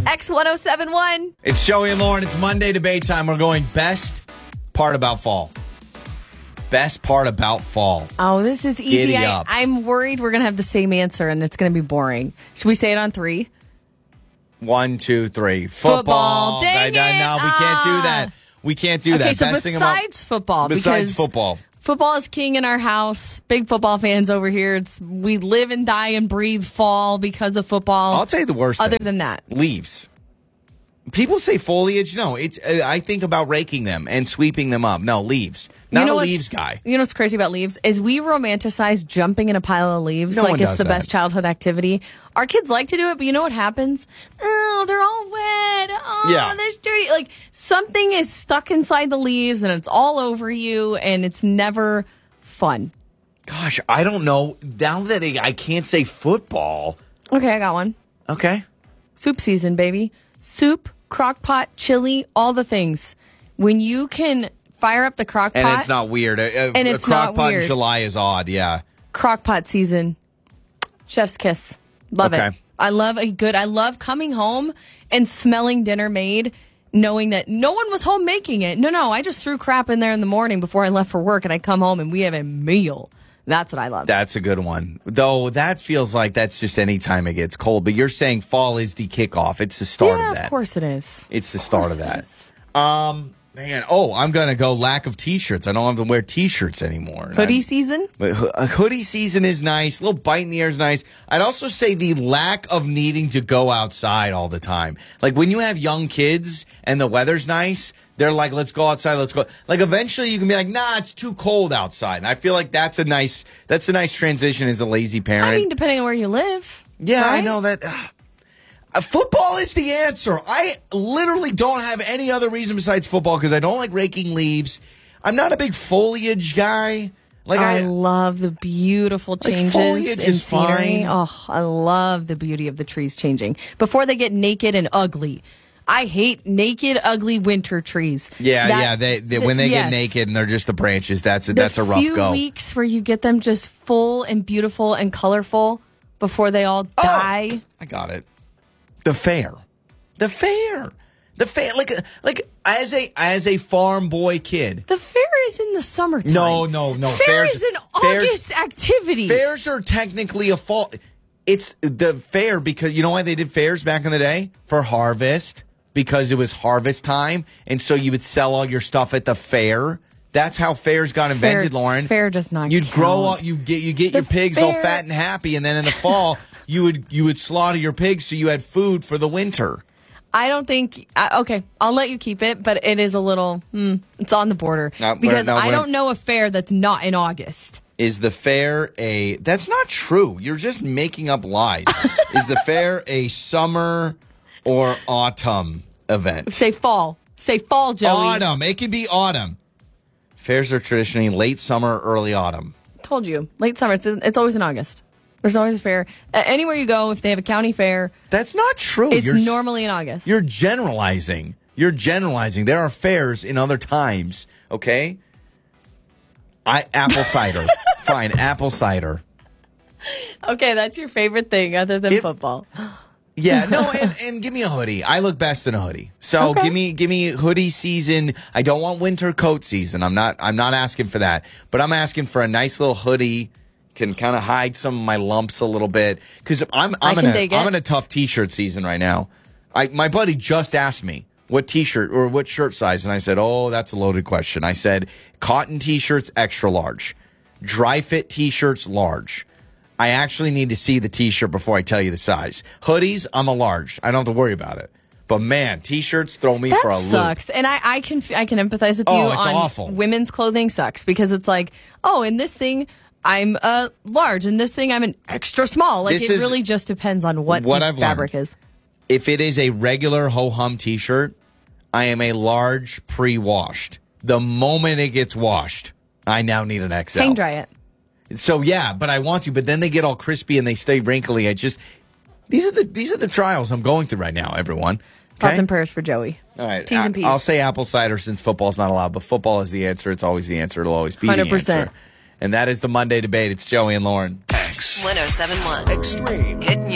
X1071. It's Joey and Lauren. It's Monday debate time. We're going best part about fall. Best part about fall. Oh, this is easy. Giddy up. I'm worried we're going to have the same answer and it's going to be boring. Should we say it on 3? 1, 2, 3. Football. Dang it. No, we can't do that. We can't do that. Okay, so Best thing about- besides football. Besides because football. Football is king in our house. Big football fans over here. We live and die and breathe fall because of football. I'll tell you the worst Other thing. than that. Leaves. People say foliage. No, it's. I think about raking them and sweeping them up. No, leaves. Not a leaves guy. You know what's crazy about leaves is we romanticize jumping in a pile of leaves No like one it's does the that. best childhood activity. Our kids like to do it, but you know what happens? Oh, they're all wet. Oh, Yeah. there's dirty. Like something is stuck inside the leaves and it's all over you and it's never fun. Gosh, I don't know. Now that I can't say football. Okay, I got one. Okay. Soup season, baby. Soup, crock pot, chili, all the things. When you can fire up the crock pot. And it's not weird. And it's a crock not pot weird. in July is odd, yeah. Crock pot season. Chef's kiss. Love it. Okay. I love coming home and smelling dinner made, knowing that no one was home making it. No, I just threw crap in there in the morning before I left for work and I come home and we have a meal. That's what I love. That's a good one. Though that feels like that's just any time it gets cold. But you're saying fall is the kickoff. It's the start of that. Of course it is. It's the start of that. is. Man, I'm going to go lack of T-shirts. I don't have to wear T-shirts anymore. Hoodie season? But hoodie season is nice. A little bite in the air is nice. I'd also say the lack of needing to go outside all the time. Like when you have young kids and the weather's nice, they're like, let's go outside, let's go. Like eventually you can be like, nah, it's too cold outside. And I feel like that's a nice transition as a lazy parent. I mean, depending on where you live. Yeah, right? I know that. Football is the answer. I literally don't have any other reason besides football because I don't like raking leaves. I'm not a big foliage guy. Like I love the beautiful changes foliage in is scenery. fine. Oh, I love the beauty of the trees changing before they get naked and ugly. I hate naked, ugly winter trees. Yeah. When they get yes. naked and they're just the branches, that's a rough go. The few weeks where you get them just full and beautiful and colorful before they all die. I got it. The fair. Like as a farm boy kid. The fair is in the summertime. No. Fair is an August activity. Fairs are technically a fall. It's the fair because you know why they did fairs back in the day? For harvest. Because it was harvest time. And so you would sell all your stuff at the fair. That's how fairs got invented, Lauren. Fair does not You'd count. grow up, you get your pigs all fair- fat and happy, and then in the fall you would slaughter your pigs so you had food for the winter. I don't think. Okay, I'll let you keep it, but it is a little. It's on the border because I don't know a fair that's not in August. Is the fair a? That's not true. You're just making up lies. Is the fair a summer or autumn event? Say fall. Say fall, Joey. Autumn. It can be autumn. Fairs are traditionally late summer, early autumn. Told you, late summer. It's always in August. There's always a fair. Anywhere you go, if they have a county fair, that's not true. It's normally in August. You're generalizing. There are fairs in other times. Okay. Apple cider. Fine, apple cider. Okay, that's your favorite thing other than football. Yeah, no, and give me a hoodie. I look best in a hoodie. So give me hoodie season. I don't want winter coat season. I'm not asking for that. But I'm asking for a nice little hoodie. Can kind of hide some of my lumps a little bit. Because I'm in a tough t-shirt season right now. My buddy just asked me what t-shirt or what shirt size, and I said, oh, that's a loaded question. I said cotton t-shirts extra large. Dry fit t-shirts large. I actually need to see the t-shirt before I tell you the size. Hoodies, I'm a large. I don't have to worry about it. But man, t-shirts throw me for a loop. That sucks. And I can empathize with you it's on awful. Women's clothing sucks because it's like, oh, in this thing I'm a large, and this thing I'm an extra small. Like it really just depends on what the fabric is. If it is a regular ho-hum t-shirt, I am a large pre-washed. The moment it gets washed, I now need an XL. Hang dry it. So yeah, but I want to, but then they get all crispy and they stay wrinkly. These are the trials I'm going through right now, everyone. Okay? Thoughts and prayers for Joey. All right. T's and P's. I'll say apple cider since football's not allowed, but football is the answer. It's always the answer. It'll always be 100%. The answer. And that is the Monday debate. It's Joey and Lauren. X1071 Extreme Hit Music.